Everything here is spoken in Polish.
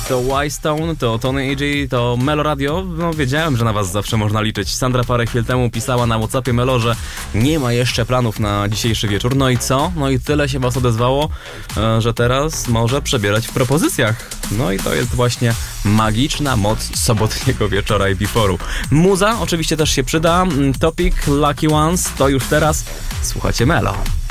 To Y-Stone, to Tony AJ, to Melo Radio. No wiedziałem, że na was zawsze można liczyć. Sandra parę chwil temu pisała na WhatsAppie Melo, że nie ma jeszcze planów na dzisiejszy wieczór. No i co? No i tyle się was odezwało, że teraz może przebierać w propozycjach. No i to jest właśnie magiczna moc sobotniego wieczora i before'u. Muza oczywiście też się przyda. Topic, Lucky Ones, to już teraz słuchacie Melo.